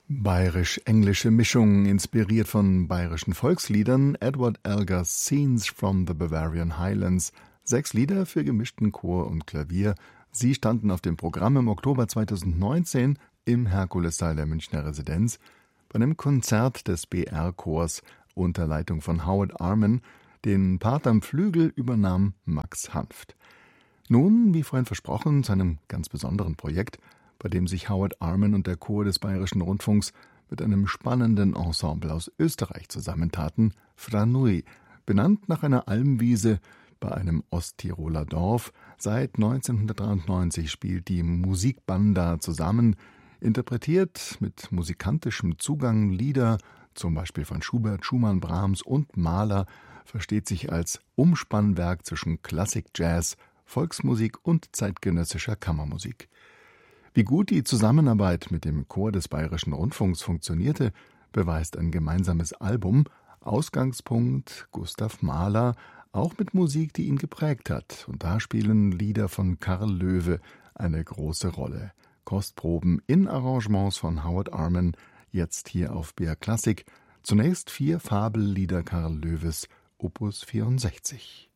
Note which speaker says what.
Speaker 1: Bayerisch-englische Mischung, inspiriert von bayerischen Volksliedern, Edward Elgars Scenes from the Bavarian Highlands, 6 Lieder für gemischten Chor und Klavier. Sie standen auf dem Programm im Oktober 2019 im Herkulessaal der Münchner Residenz bei einem Konzert des BR-Chors unter Leitung von Howard Arman. Den Part am Flügel übernahm Max Hanft. Nun, wie vorhin versprochen, zu einem ganz besonderen Projekt, bei dem sich Howard Arman und der Chor des Bayerischen Rundfunks mit einem spannenden Ensemble aus Österreich zusammentaten, Franui, benannt nach einer Almwiese bei einem Osttiroler Dorf. Seit 1993 spielt die Musikbanda zusammen, interpretiert mit musikantischem Zugang Lieder, zum Beispiel von Schubert, Schumann, Brahms und Mahler, versteht sich als Umspannwerk zwischen Klassik, Jazz, Volksmusik und zeitgenössischer Kammermusik. Wie gut die Zusammenarbeit mit dem Chor des Bayerischen Rundfunks funktionierte, beweist ein gemeinsames Album. Ausgangspunkt Gustav Mahler, auch mit Musik, die ihn geprägt hat. Und da spielen Lieder von Karl Loewe eine große Rolle. Kostproben in Arrangements von Howard Arman, jetzt hier auf BR Klassik. Zunächst 4 Fabellieder Karl Loewes, Opus 64.